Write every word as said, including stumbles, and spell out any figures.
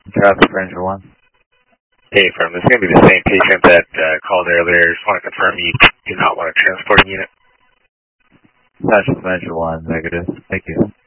Traffic Ranger one. Hey, firm. This is going to be the same patient that uh, called earlier. Just want to confirm you do not want a transporting unit. Traffic Ranger one, negative. Thank you.